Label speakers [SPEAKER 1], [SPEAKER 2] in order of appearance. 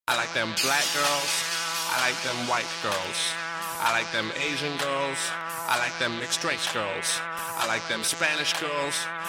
[SPEAKER 1] I like them black girls. I like them white girls. I like them Asian girls. I like them mixed race girls. I like them Spanish girls.